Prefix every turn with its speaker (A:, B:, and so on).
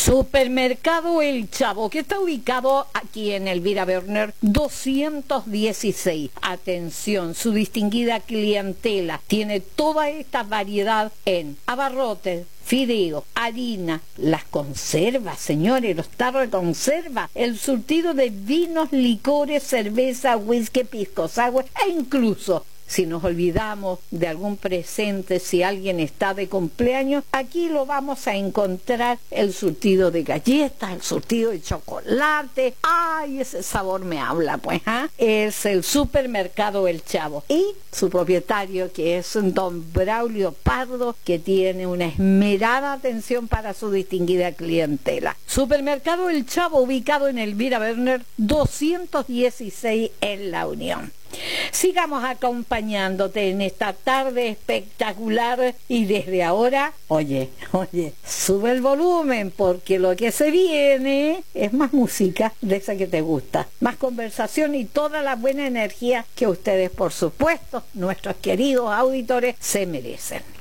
A: Supermercado El Chavo, que está ubicado aquí en Elvira Berner 216. Atención, su distinguida clientela tiene toda esta variedad en abarrotes, fideo, harina, las conservas, señores, los tarros de conserva, el surtido de vinos, licores, cerveza, whisky, pisco sour e incluso, si nos olvidamos de algún presente, si alguien está de cumpleaños, aquí lo vamos a encontrar, el surtido de galletas, el surtido de chocolate. ¡Ay, ese sabor me habla, pues! Es el Supermercado El Chavo. Y su propietario, que es don Braulio Pardo, que tiene una esmerada atención para su distinguida clientela. Supermercado El Chavo, ubicado en Elvira Berner 216 en La Unión. Sigamos acompañándote en esta tarde espectacular y desde ahora, oye, sube el volumen porque lo que se viene es más música de esa que te gusta, más conversación y toda la buena energía que ustedes, por supuesto, nuestros queridos auditores, se merecen.